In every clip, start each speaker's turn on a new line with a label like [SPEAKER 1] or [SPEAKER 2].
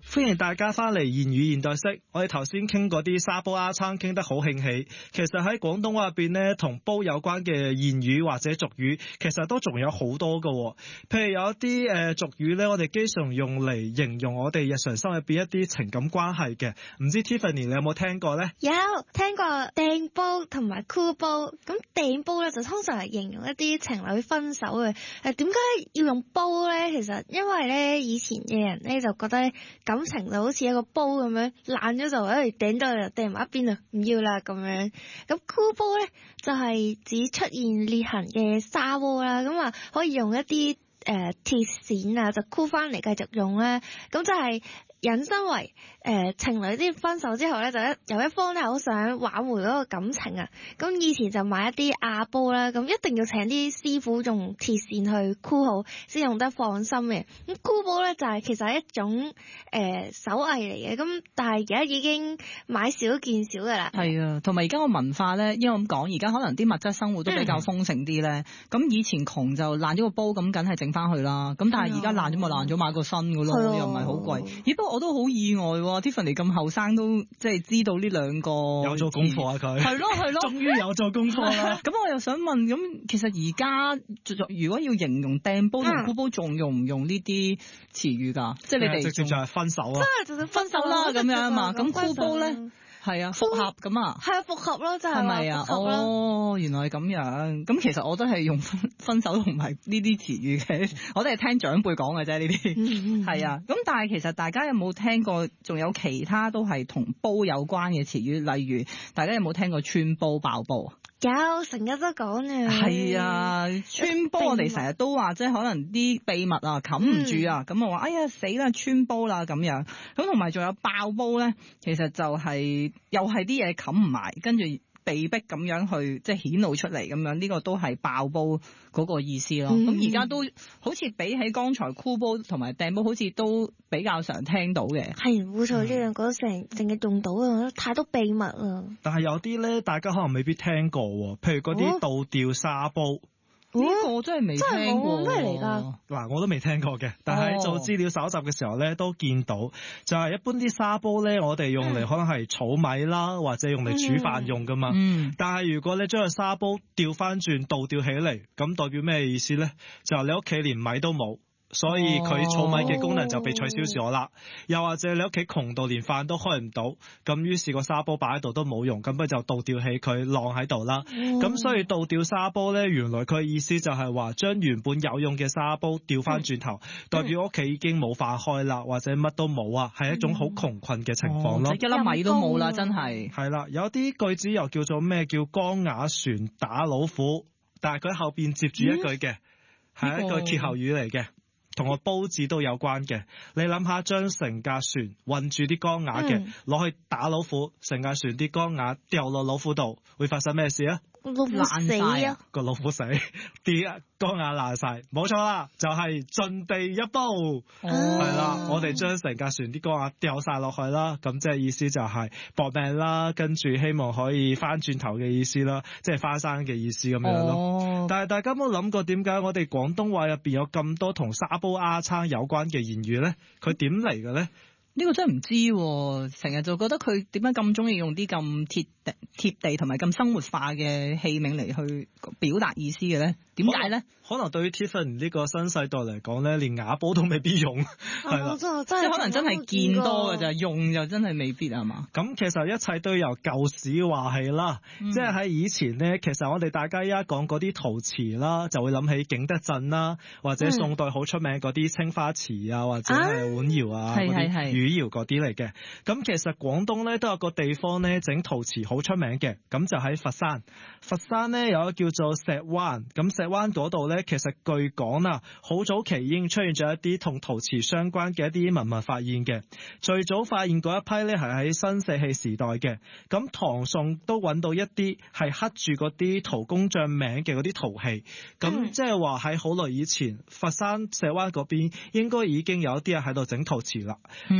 [SPEAKER 1] 歡迎大家翻嚟言語現代式。我哋頭先傾嗰啲沙煲鴉撐傾得好興起，其實喺廣東話入邊呢，同煲有關嘅言語或者俗語，其實都仲有好多㗎。譬如有一啲俗語呢，我哋經常用嚟形容我哋日常生活入邊一啲情感關係嘅。唔知 Tiffany 你有冇聽過呢？
[SPEAKER 2] 有聽過掟煲同埋箍煲。咁掟煲呢，就通常係形容一啲情侶分手嘅。點解要用煲呢？其實因為呢，以前嘅人呢，就覺得感情就好似一個煲咁樣，爛咗就掟咗就掟埋一邊啦，唔要啦咁樣。咁箍煲咧就係指出現裂痕嘅砂鍋啦，咁啊可以用一啲鐵線啊就箍翻嚟繼續用啦。咁就係引申為情侶啲分手之後咧，就有一方咧好想挽回嗰個感情啊。咁以前就買一啲瓦煲啦，咁一定要請啲師傅用鐵線去箍好，先用得放心嘅。咁箍煲咧就係其實係一種手藝嚟嘅，咁但係而家已經買少見少噶啦。
[SPEAKER 3] 係啊，同埋而家個文化咧，因為咁講，而家可能啲物質生活都比較豐盛啲咧。咁以前窮就爛咗個煲，咁梗係整翻去啦。咁但係而家爛咗咪爛咗，買個新噶咯，又唔係好貴。咦？不過我都好意外喎 ，Tiffany 咁後生都即係知道呢兩個
[SPEAKER 1] 有做功課啊佢。係咯，終於有做功課啦。
[SPEAKER 3] 咁我又想問，咁其實而家如果要形容掟煲同箍煲，仲用唔用呢啲詞語㗎？即係你哋直接就係分手啊！
[SPEAKER 2] 真係就分手
[SPEAKER 3] 啦咁樣啊嘛。咁箍煲咧？係啊，復合咁啊，
[SPEAKER 2] 係啊，復合咯，就係
[SPEAKER 3] 咪啊？哦，原來係咁樣。咁其實我都係用分手同埋呢啲詞語嘅，我都係聽長輩講嘅啫呢啲。係啊，咁但係其實大家有冇聽過？仲有其他都係同煲有關嘅詞語，例如大家有冇聽過穿煲爆煲？
[SPEAKER 2] 有，成日都講嘅。
[SPEAKER 3] 係啊，穿煲我哋成日都話，即係可能啲秘密啊冚唔住啊，咁我話哎呀死啦穿煲啦咁樣。咁同埋仲有爆煲咧，其實就係又係啲嘢冚唔埋，跟住被逼咁樣去即係顯露出嚟咁樣，呢個都係爆煲嗰個意思咯。咁而家都好似比起剛才箍煲同埋掟煲，好似都比較常聽到嘅。係
[SPEAKER 2] 冇錯，呢兩個成日用到啊，太多秘密啦。
[SPEAKER 1] 但係有啲咧，大家可能未必聽過，譬如嗰啲倒吊沙煲。
[SPEAKER 3] 呢個真係未聽過，
[SPEAKER 2] 咩嚟㗎？
[SPEAKER 1] 嗱，我都未聽過嘅，但係做資料搜集嘅時候咧，都見到就係一般啲沙煲咧，我哋用嚟可能係炒米啦，或者用嚟煮飯用噶嘛。但係如果你將個沙煲調翻轉倒吊起嚟，咁代表咩意思咧？就係你屋企連米都冇。所以佢炒米嘅功能就被取消咗啦。又或者你屋企窮到連飯都開唔到，咁於是個沙煲擺喺度都冇用，咁佢就倒吊起佢晾喺度啦。咁所以倒吊沙煲咧，原來佢意思就係話將原本有用嘅沙煲調翻轉頭，代表屋企已經冇飯開啦，或者乜都冇啊，係一種好窮困嘅情況咯。
[SPEAKER 3] 一粒米都冇啦，真係。
[SPEAKER 1] 係啦，有啲句子又叫做咩？叫缸瓦船打老虎，但係佢後邊接住一句嘅，係一個歇後語嚟嘅。同個煲字都有關嘅，你諗下將成架船運住啲缸瓦嘅，攞去打老虎，成架船啲缸瓦掉落老虎度，會發生咩事啊？
[SPEAKER 2] 老虎死啊！
[SPEAKER 1] 個老虎死，啲缸瓦爛晒，冇錯啦，就係盡地一煲，係啦，我哋將成架船啲缸瓦掉晒落去啦，咁即係意思就係搏命啦，跟住希望可以翻轉頭嘅意思啦，即係翻生嘅意思咁樣咯。但係大家有冇諗過點解我哋廣東話入邊有咁多同沙煲鴉撐有關嘅言語咧？佢點嚟嘅咧？
[SPEAKER 3] 呢個真係唔知，成日就覺得佢點解咁中意用啲咁貼地同埋咁生活化嘅器皿嚟去表達意思嘅咧？點解咧？
[SPEAKER 1] 可能對於 Tiffany 呢個新世代嚟講咧，連瓦煲都未必用，係啦，
[SPEAKER 2] 即係
[SPEAKER 3] 可能真係見多嘅咋，用就真係未必係嘛。
[SPEAKER 1] 咁其實一切都由舊史話起啦，即係喺以前咧，其實我哋大家依家講嗰啲陶瓷啦，就會諗起景德鎮啦，或者宋代好出名嗰啲青花瓷啊，或者係碗窯啊，嗰啲汝窯嗰啲嚟嘅。咁其實廣東咧都有個地方咧整陶瓷好出名嘅，咁就喺佛山。佛山咧有一個叫做石灣，咁石灣嗰度咧，其實據講啊，好早期已經出現咗一啲同陶瓷相關嘅一啲文物發現嘅。最早發現嗰一批咧係喺新石器時代嘅，咁唐宋都揾到一啲係刻住嗰啲陶工匠名嘅嗰啲陶器，咁即係話喺好耐以前，佛山石灣嗰邊應該已經有一啲人喺度整陶瓷啦。但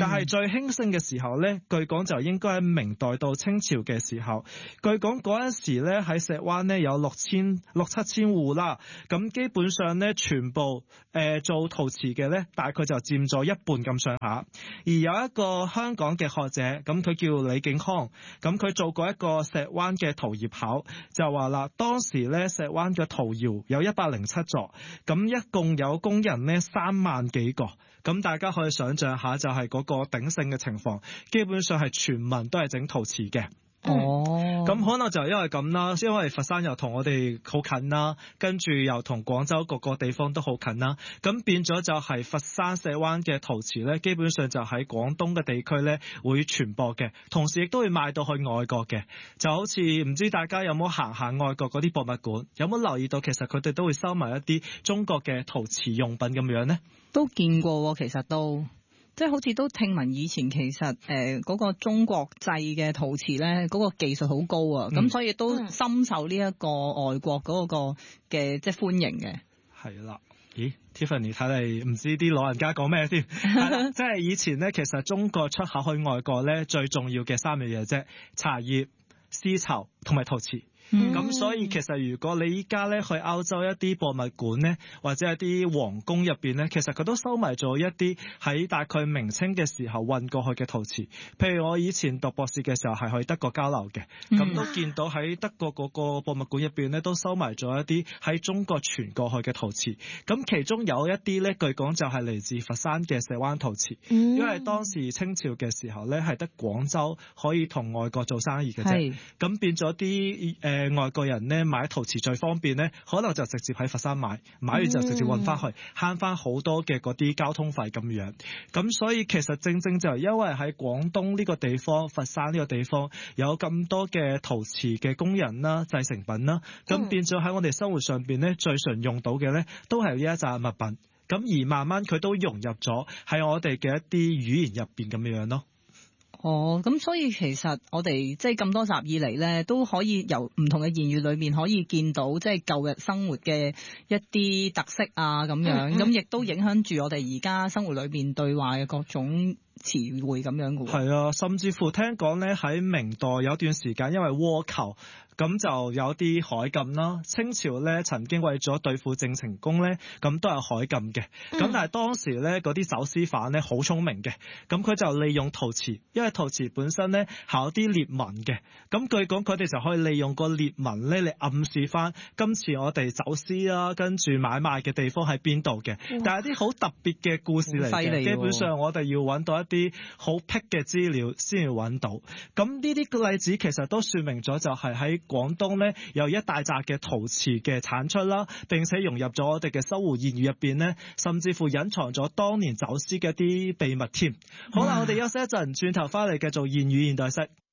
[SPEAKER 1] 係最興盛嘅時候咧，據講就應該喺明代到清朝嘅時候。據講嗰陣時咧喺石灣咧有六七千戶啦，咁基本上咧全部做陶瓷嘅咧大概就佔咗一半咁上下。而有一個香港嘅學者，咁佢叫李景康，咁佢做過一個石灣嘅陶業考，就話啦，當時咧石灣嘅陶窯有107座，咁一共有工人呢3萬幾個，咁大家可以想象下就係嗰個鼎盛嘅情況，基本上係全民都係整陶瓷嘅。咁可能就因為咁啦，因為佛山又同我哋好近啦，跟住又同廣州各個地方都好近啦，咁變咗就係佛山石灣嘅陶瓷咧，基本上就喺廣東嘅地區咧會傳播嘅，同時亦都會賣到去外國嘅。就好似唔知大家有冇行外國嗰啲博物館，有冇留意到其實佢哋都會收埋一啲中國嘅陶瓷用品咁樣呢？
[SPEAKER 3] 都見過，其實都。即係好似都聽聞以前其實嗰個中國製嘅陶瓷咧，嗰個技術好高啊，咁所以都深受呢一個外國嗰個嘅即係歡迎嘅。
[SPEAKER 1] 係啦，咦 Tiffany 睇嚟唔知啲老人家講咩先？係啦，即係以前咧，其實中國出口去外國咧最重要嘅3樣嘢啫，茶葉、絲綢同埋陶瓷。咁所以其實如果你依家咧去歐洲一啲博物館咧，或者一啲皇宮入邊咧，其實佢都收埋咗一啲喺大概明清嘅時候運過去嘅陶瓷。譬如我以前讀博士嘅時候係去德國交流嘅，咁都見到喺德國嗰個博物館入邊咧都收埋咗一啲喺中國傳過去嘅陶瓷。咁其中有一啲咧，據講就係嚟自佛山嘅石灣陶瓷，因為當時清朝嘅時候咧係得廣州可以同外國做生意嘅啫，咁變咗啲外國人咧買陶瓷最方便咧，可能就直接喺佛山買完就直接運翻去，慳翻好多嘅嗰啲交通費咁樣。咁所以其實正就因為喺廣東呢個地方，佛山呢個地方有咁多嘅陶瓷嘅工人啦、製成品啦，咁變咗喺我哋生活上邊咧最常用到嘅咧，都係呢一紮物品。咁而慢慢佢都融入咗喺我哋嘅一啲語言入邊咁樣咯。
[SPEAKER 3] 咁所以其實我哋即係咁多集以嚟咧，都可以由唔同嘅言語裏面可以見到即係舊日生活嘅一啲特色啊咁樣，咁亦都影響住我哋而家生活裏面對話嘅各種詞彙咁樣嘅。
[SPEAKER 1] 係啊，甚至乎聽講咧喺明代有段時間因為倭寇，咁就有啲海禁啦。清朝咧曾經為咗對付鄭成功咧，咁都有海禁嘅。咁但係當時咧嗰啲走私犯咧好聰明嘅，咁佢就利用陶瓷，因為陶瓷本身咧係有啲裂紋嘅。咁據講佢哋就可以利用個裂紋咧嚟暗示翻今次我哋走私啦，跟住買賣嘅地方喺邊度嘅。但係啲好特別嘅故事嚟嘅，基本上我哋要揾到一啲好僻嘅資料先要揾到。咁呢啲例子其實都說明咗就係喺廣東咧有一大紮嘅陶瓷嘅產出啦，並且融入咗我哋嘅生活言語入邊咧，甚至乎隱藏咗當年走私嘅啲秘密添。好啦，我哋休息一陣，轉頭翻嚟繼續言語現代式。